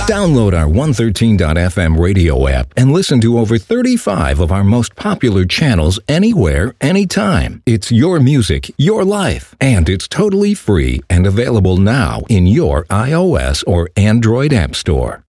Download our 113.fm radio app and listen to over 35 of our most popular channels anywhere, anytime. It's your music, your life, and it's totally free and available now in your iOS or Android app store.